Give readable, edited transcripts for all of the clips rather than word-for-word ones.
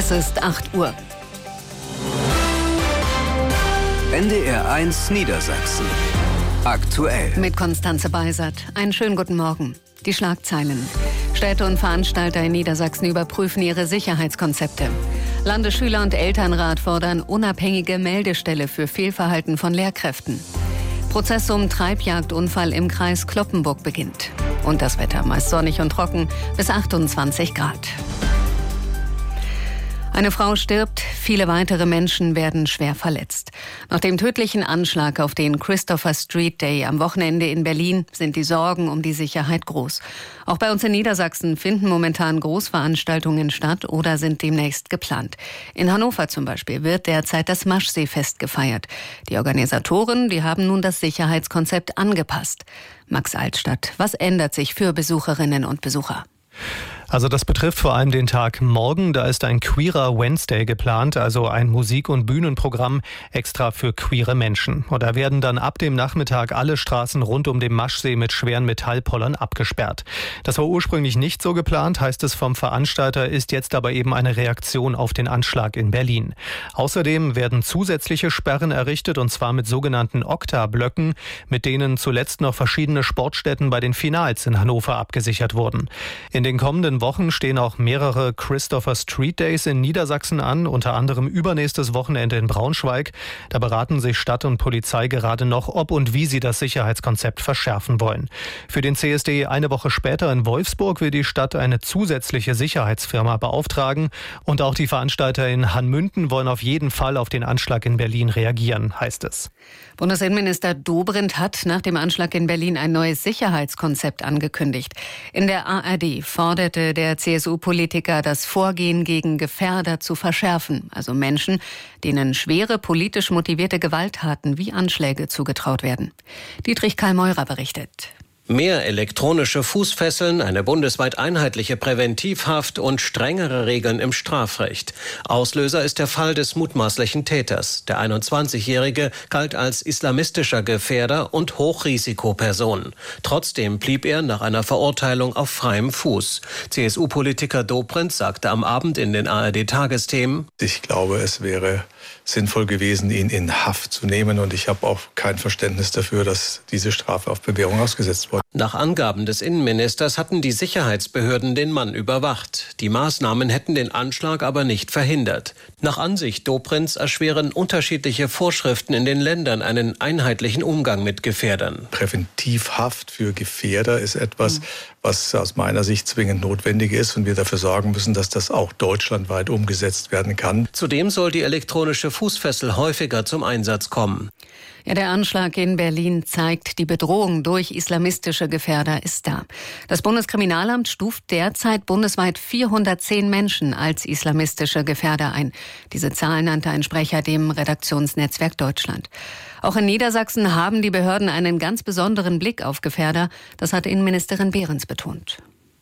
Es ist 8 Uhr. NDR 1 Niedersachsen. Aktuell. Mit Konstanze Beisert. Einen schönen guten Morgen. Die Schlagzeilen. Städte und Veranstalter in Niedersachsen überprüfen ihre Sicherheitskonzepte. Landesschüler- und Elternrat fordern unabhängige Meldestelle für Fehlverhalten von Lehrkräften. Prozess um Treibjagdunfall im Kreis Cloppenburg beginnt. Und das Wetter meist sonnig und trocken bis 28 Grad. Eine Frau stirbt, viele weitere Menschen werden schwer verletzt. Nach dem tödlichen Anschlag auf den Christopher Street Day am Wochenende in Berlin sind die Sorgen um die Sicherheit groß. Auch bei uns in Niedersachsen finden momentan Großveranstaltungen statt oder sind demnächst geplant. In Hannover zum Beispiel wird derzeit das Maschseefest gefeiert. Die Organisatoren, die haben nun das Sicherheitskonzept angepasst. Max Altstadt, was ändert sich für Besucherinnen und Besucher? Also das betrifft vor allem den Tag morgen. Da ist ein Queerer Wednesday geplant, also ein Musik- und Bühnenprogramm extra für queere Menschen. Und da werden dann ab dem Nachmittag alle Straßen rund um den Maschsee mit schweren Metallpollern abgesperrt. Das war ursprünglich nicht so geplant, heißt es vom Veranstalter, ist jetzt aber eben eine Reaktion auf den Anschlag in Berlin. Außerdem werden zusätzliche Sperren errichtet, und zwar mit sogenannten Okta-Blöcken, mit denen zuletzt noch verschiedene Sportstätten bei den Finals in Hannover abgesichert wurden. In den kommenden Wochen stehen auch mehrere Christopher Street Days in Niedersachsen an, unter anderem übernächstes Wochenende in Braunschweig. Da beraten sich Stadt und Polizei gerade noch, ob und wie sie das Sicherheitskonzept verschärfen wollen. Für den CSD eine Woche später in Wolfsburg will die Stadt eine zusätzliche Sicherheitsfirma beauftragen. Und auch die Veranstalter in Hanmünden wollen auf jeden Fall auf den Anschlag in Berlin reagieren, heißt es. Bundesinnenminister Dobrindt hat nach dem Anschlag in Berlin ein neues Sicherheitskonzept angekündigt. In der ARD forderte der CSU-Politiker, das Vorgehen gegen Gefährder zu verschärfen, also Menschen, denen schwere politisch motivierte Gewalttaten wie Anschläge zugetraut werden. Dietrich Karl-Meurer berichtet. Mehr elektronische Fußfesseln, eine bundesweit einheitliche Präventivhaft und strengere Regeln im Strafrecht. Auslöser ist der Fall des mutmaßlichen Täters. Der 21-Jährige galt als islamistischer Gefährder und Hochrisikoperson. Trotzdem blieb er nach einer Verurteilung auf freiem Fuß. CSU-Politiker Dobrindt sagte am Abend in den ARD-Tagesthemen: Ich glaube, es wäre sinnvoll gewesen, ihn in Haft zu nehmen. Und ich habe auch kein Verständnis dafür, dass diese Strafe auf Bewährung ausgesetzt wurde. Nach Angaben des Innenministers hatten die Sicherheitsbehörden den Mann überwacht. Die Maßnahmen hätten den Anschlag aber nicht verhindert. Nach Ansicht Dobrindts erschweren unterschiedliche Vorschriften in den Ländern einen einheitlichen Umgang mit Gefährdern. Präventivhaft für Gefährder ist etwas, was aus meiner Sicht zwingend notwendig ist und wir dafür sorgen müssen, dass das auch deutschlandweit umgesetzt werden kann. Zudem soll die elektronische Fußfessel häufiger zum Einsatz kommen. Ja, der Anschlag in Berlin zeigt, die Bedrohung durch islamistische Gefährder ist da. Das Bundeskriminalamt stuft derzeit bundesweit 410 Menschen als islamistische Gefährder ein. Diese Zahl nannte ein Sprecher dem Redaktionsnetzwerk Deutschland. Auch in Niedersachsen haben die Behörden einen ganz besonderen Blick auf Gefährder. Das hat Innenministerin Behrens betont.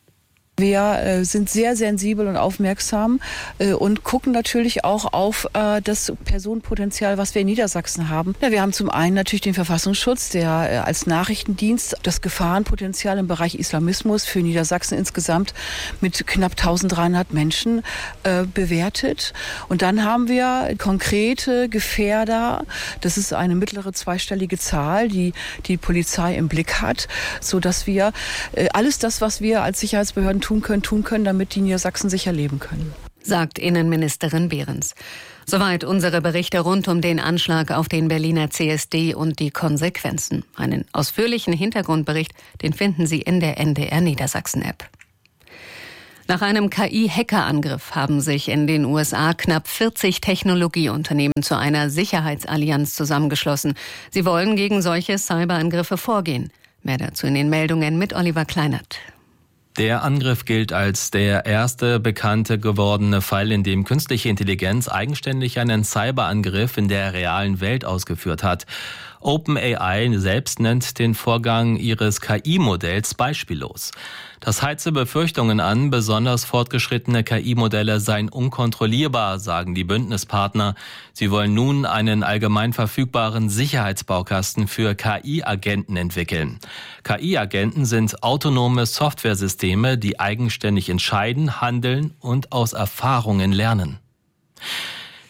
Wir sind sehr sensibel und aufmerksam und gucken natürlich auch auf das Personenpotenzial, was wir in Niedersachsen haben. Ja, wir haben zum einen natürlich den Verfassungsschutz, der als Nachrichtendienst das Gefahrenpotenzial im Bereich Islamismus für Niedersachsen insgesamt mit knapp 1300 Menschen bewertet. Und dann haben wir konkrete Gefährder, das ist eine mittlere zweistellige Zahl, die die Polizei im Blick hat, sodass wir alles das, was wir als Sicherheitsbehörden tun können, damit die Niedersachsen sicher leben können. Sagt Innenministerin Behrens. Soweit unsere Berichte rund um den Anschlag auf den Berliner CSD und die Konsequenzen. Einen ausführlichen Hintergrundbericht, den finden Sie in der NDR Niedersachsen-App. Nach einem KI-Hackerangriff haben sich in den USA knapp 40 Technologieunternehmen zu einer Sicherheitsallianz zusammengeschlossen. Sie wollen gegen solche Cyberangriffe vorgehen. Mehr dazu in den Meldungen mit Oliver Kleinert. Der Angriff gilt als der erste bekannte gewordene Fall, in dem künstliche Intelligenz eigenständig einen Cyberangriff in der realen Welt ausgeführt hat. OpenAI selbst nennt den Vorgang ihres KI-Modells beispiellos. Das heize Befürchtungen an, besonders fortgeschrittene KI-Modelle seien unkontrollierbar, sagen die Bündnispartner. Sie wollen nun einen allgemein verfügbaren Sicherheitsbaukasten für KI-Agenten entwickeln. KI-Agenten sind autonome Softwaresysteme, die eigenständig entscheiden, handeln und aus Erfahrungen lernen.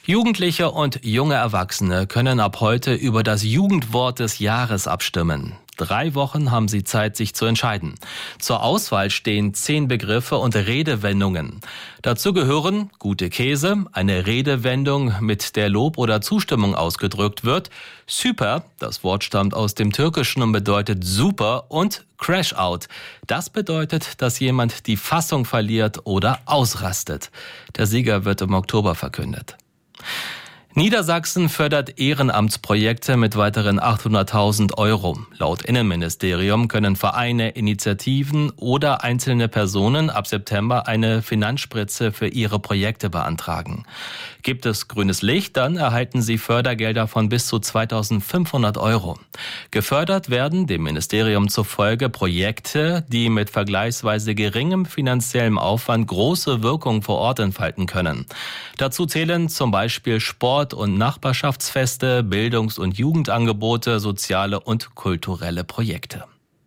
Jugendliche und junge Erwachsene können ab heute über das Jugendwort des Jahres abstimmen. 3 Wochen haben sie Zeit, sich zu entscheiden. Zur Auswahl stehen 10 Begriffe und Redewendungen. Dazu gehören gute Käse, eine Redewendung, mit der Lob oder Zustimmung ausgedrückt wird, Süper, das Wort stammt aus dem Türkischen und bedeutet super, und Crash Out. Das bedeutet, dass jemand die Fassung verliert oder ausrastet. Der Sieger wird im Oktober verkündet. Niedersachsen fördert Ehrenamtsprojekte mit weiteren 800.000 €. Laut Innenministerium können Vereine, Initiativen oder einzelne Personen ab September eine Finanzspritze für ihre Projekte beantragen. Gibt es grünes Licht, dann erhalten sie Fördergelder von bis zu 2.500 €. Gefördert werden dem Ministerium zufolge Projekte, die mit vergleichsweise geringem finanziellem Aufwand große Wirkung vor Ort entfalten können. Dazu zählen zum Beispiel Sport- und Nachbarschaftsfeste, Bildungs- und Jugendangebote, soziale und kulturelle Projekte.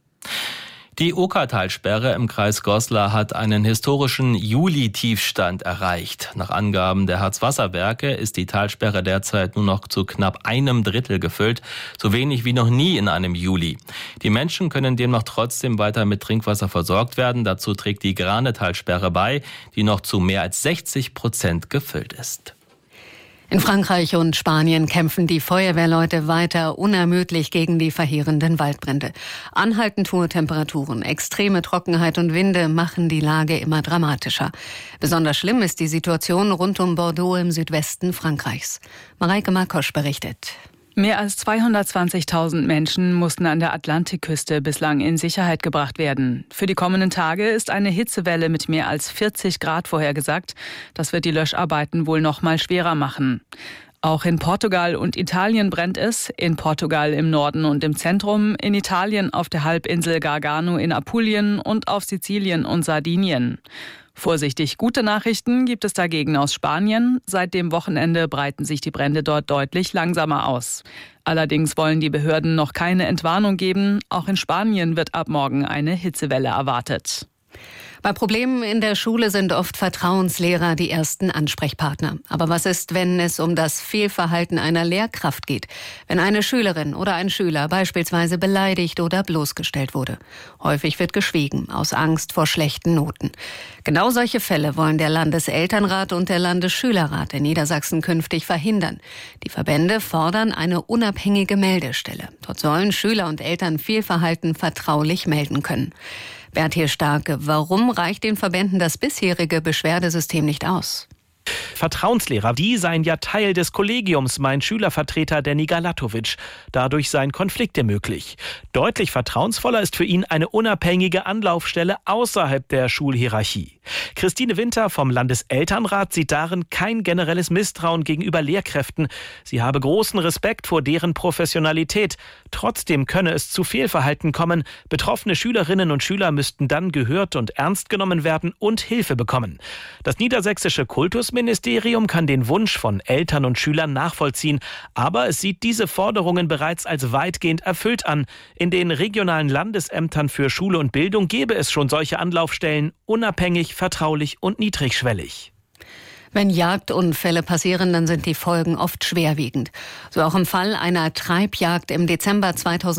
Die Okertalsperre im Kreis Goslar hat einen historischen Juli-Tiefstand erreicht. Nach Angaben der Harzwasserwerke ist die Talsperre derzeit nur noch zu knapp 1/3 gefüllt, so wenig wie noch nie in einem Juli. Die Menschen können demnach trotzdem weiter mit Trinkwasser versorgt werden. Dazu trägt die Granetalsperre bei, die noch zu mehr als 60% gefüllt ist. In Frankreich und Spanien kämpfen die Feuerwehrleute weiter unermüdlich gegen die verheerenden Waldbrände. Anhaltend hohe Temperaturen, extreme Trockenheit und Winde machen die Lage immer dramatischer. Besonders schlimm ist die Situation rund um Bordeaux im Südwesten Frankreichs. Mareike Markosch berichtet. Mehr als 220.000 Menschen mussten an der Atlantikküste bislang in Sicherheit gebracht werden. Für die kommenden Tage ist eine Hitzewelle mit mehr als 40 Grad vorhergesagt. Das wird die Löscharbeiten wohl noch mal schwerer machen. Auch in Portugal und Italien brennt es. In Portugal im Norden und im Zentrum, in Italien auf der Halbinsel Gargano in Apulien und auf Sizilien und Sardinien. Vorsichtig gute Nachrichten gibt es dagegen aus Spanien. Seit dem Wochenende breiten sich die Brände dort deutlich langsamer aus. Allerdings wollen die Behörden noch keine Entwarnung geben. Auch in Spanien wird ab morgen eine Hitzewelle erwartet. Bei Problemen in der Schule sind oft Vertrauenslehrer die ersten Ansprechpartner. Aber was ist, wenn es um das Fehlverhalten einer Lehrkraft geht? Wenn eine Schülerin oder ein Schüler beispielsweise beleidigt oder bloßgestellt wurde? Häufig wird geschwiegen, aus Angst vor schlechten Noten. Genau solche Fälle wollen der Landeselternrat und der Landesschülerrat in Niedersachsen künftig verhindern. Die Verbände fordern eine unabhängige Meldestelle. Dort sollen Schüler und Eltern Fehlverhalten vertraulich melden können. Berthier Starke, warum reicht den Verbänden das bisherige Beschwerdesystem nicht aus? Vertrauenslehrer, die seien ja Teil des Kollegiums, meint Schülervertreter Denny Galatovic. Dadurch seien Konflikte möglich. Deutlich vertrauensvoller ist für ihn eine unabhängige Anlaufstelle außerhalb der Schulhierarchie. Christine Winter vom Landeselternrat sieht darin kein generelles Misstrauen gegenüber Lehrkräften. Sie habe großen Respekt vor deren Professionalität. Trotzdem könne es zu Fehlverhalten kommen. Betroffene Schülerinnen und Schüler müssten dann gehört und ernst genommen werden und Hilfe bekommen. Das niedersächsische Kultusministerium kann den Wunsch von Eltern und Schülern nachvollziehen, aber es sieht diese Forderungen bereits als weitgehend erfüllt an. In den regionalen Landesämtern für Schule und Bildung gäbe es schon solche Anlaufstellen, unabhängig, vertraulich und niedrigschwellig. Wenn Jagdunfälle passieren, dann sind die Folgen oft schwerwiegend. So auch im Fall einer Treibjagd im Dezember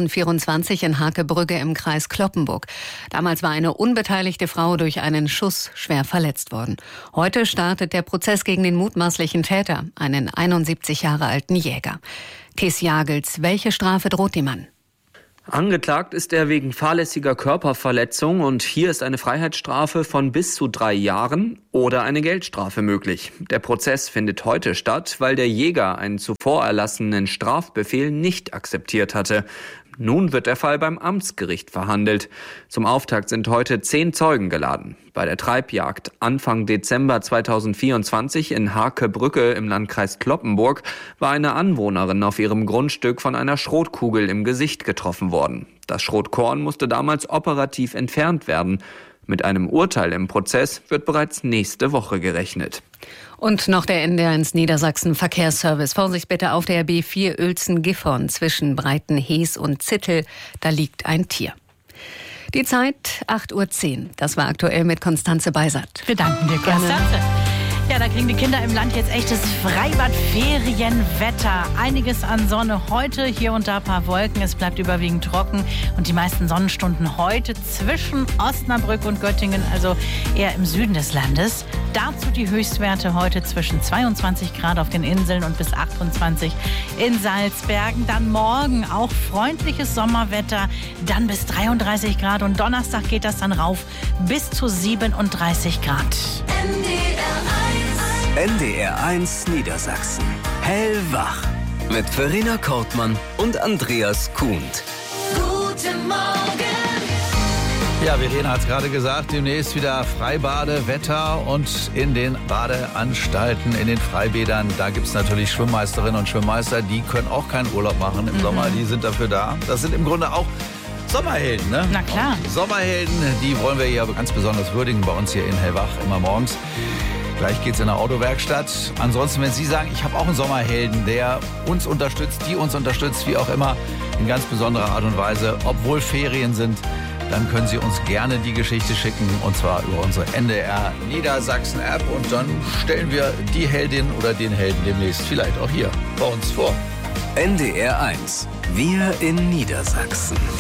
2024 in Hakebrügge im Kreis Cloppenburg. Damals war eine unbeteiligte Frau durch einen Schuss schwer verletzt worden. Heute startet der Prozess gegen den mutmaßlichen Täter, einen 71 Jahre alten Jäger. Thies Jagels, welche Strafe droht dem Mann? Angeklagt ist er wegen fahrlässiger Körperverletzung und hier ist eine Freiheitsstrafe von bis zu 3 Jahren oder eine Geldstrafe möglich. Der Prozess findet heute statt, weil der Jäger einen zuvor erlassenen Strafbefehl nicht akzeptiert hatte. Nun wird der Fall beim Amtsgericht verhandelt. Zum Auftakt sind heute 10 Zeugen geladen. Bei der Treibjagd Anfang Dezember 2024 in Hakebrügge im Landkreis Cloppenburg war eine Anwohnerin auf ihrem Grundstück von einer Schrotkugel im Gesicht getroffen worden. Das Schrotkorn musste damals operativ entfernt werden. Mit einem Urteil im Prozess wird bereits nächste Woche gerechnet. Und noch der NDR1 Niedersachsen Verkehrsservice. Vorsicht bitte auf der B4 Uelzen-Gifhorn zwischen Breitenhees und Zittel. Da liegt ein Tier. Die Zeit 8:10 Uhr. Das war aktuell mit Konstanze Beisert. Wir danken dir, Konstanze. Ja, da kriegen die Kinder im Land jetzt echtes Freibad-Ferienwetter. Einiges an Sonne heute, hier und da ein paar Wolken. Es bleibt überwiegend trocken und die meisten Sonnenstunden heute zwischen Osnabrück und Göttingen, also eher im Süden des Landes. Dazu die Höchstwerte heute zwischen 22 Grad auf den Inseln und bis 28 in Salzbergen. Dann morgen auch freundliches Sommerwetter, dann bis 33 Grad und Donnerstag geht das dann rauf bis zu 37 Grad. NDR 1 Niedersachsen. Hellwach. Mit Verena Kortmann und Andreas Kuhnt. Guten Morgen. Ja, Verena hat es gerade gesagt, demnächst wieder Freibadewetter und in den Badeanstalten, in den Freibädern, da gibt es natürlich Schwimmmeisterinnen und Schwimmmeister, die können auch keinen Urlaub machen im Sommer, die sind dafür da. Das sind im Grunde auch Sommerhelden, ne? Na klar. Und Sommerhelden, die wollen wir hier ganz besonders würdigen bei uns hier in Hellwach, immer morgens. Gleich geht's in der Autowerkstatt. Ansonsten, wenn Sie sagen, ich habe auch einen Sommerhelden, der uns unterstützt, die uns unterstützt, wie auch immer, in ganz besonderer Art und Weise, obwohl Ferien sind, dann können Sie uns gerne die Geschichte schicken, und zwar über unsere NDR Niedersachsen App, und dann stellen wir die Heldin oder den Helden demnächst vielleicht auch hier bei uns vor. NDR 1. Wir in Niedersachsen.